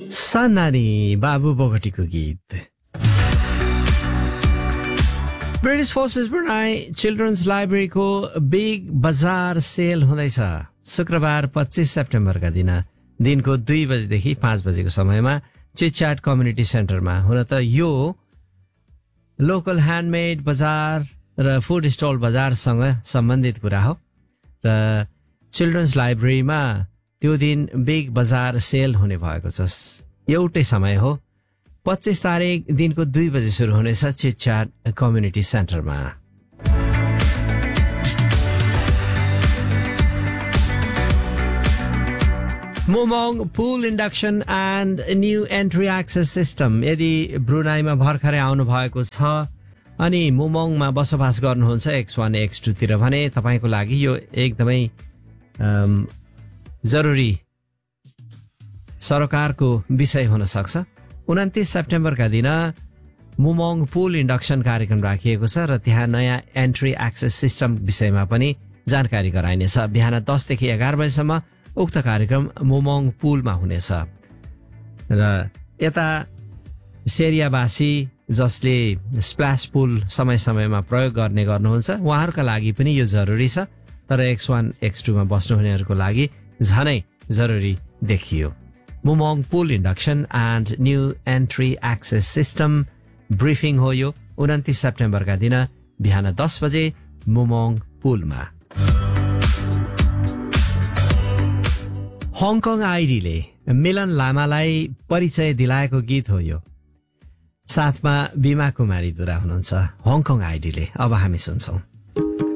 सानानी बाबु बोगटीको गीत। British forces Brunei children's लाइब्रेरीको big बजार सेल हुँदैछ शुक्रबार 25 सेप्टेम्बरका दिन दिनको 2 बजेदेखि 5 बजेको समयमा चिटच्याट कम्युनिटी सेन्टरमा। हुन त यो लोकल ह्यान्डमेड बजार र फुड स्टल बजारसँग सम्बन्धित कुरा हो र चिल्ड्रन्स लाइब्रेरीमा त्यो दिन बिग बजार सेल हुने भएको छ। एउटै समय हो, 25 तारिक दिनको 2 बजे सुरु हुनेछ चिटच्याट कम्युनिटी सेन्टरमा। मोमोङ पुल induction and new entry access system. यदि ब्रुनाईमा भर्खरै आउनु भएको छ अनि मोमोङमा बसोबास गर्नुहुन्छ X1 X2 तिर भने तपाईँको लागि यो एकदमै जरुरी सरोकारको विषय हुन सक्छ। 29 सेप्टेम्बरका दिन मोमोङ पुल इन्डक्सन कार्यक्रम राखिएको छ र त्यहाँ नयाँ एन्ट्री एक्सेस सिस्टम विषयमा पनि जानकारी गराइनेछ। बिहान 10 देखि 11 बजेसम्म उक्त कार्यक्रम मोमोङ पुलमा हुनेछ र यता सेरियावासी जसले स्प्ल्यास पुल समय समयमा प्रयोग गर्नुहुन्छ उहाँहरूका लागि पनि यो जरुरी छ, तर X1 X2 मा बस्नुहुनेहरूको लागि झनै जरुरी देखियो। मोमोङ पुल induction and new entry access system briefing हो यो 29 सेप्टेम्बरका दिन बिहान 10 बजे मोमोङ पुलमा। हङकङ आइडीले मिलन लामालाई परिचय दिलाएको गीत हो यो। साथमा बिमा कुमारी दुरा हुनुहुन्छ हङकङ आइडीले। अब हामी सुन्छौं।